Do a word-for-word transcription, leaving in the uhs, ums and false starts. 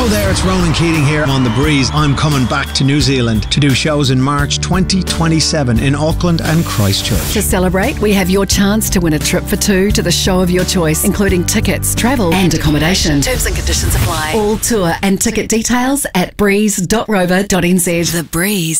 Hello there, it's Ronan Keating here on The Breeze. I'm coming back to New Zealand to do shows in March twenty twenty-seven in Auckland and Christchurch. To celebrate, we have your chance to win a trip for two to the show of your choice, including tickets, travel and accommodation. Terms and conditions apply. All tour and ticket details at breeze dot rover dot n z. The Breeze.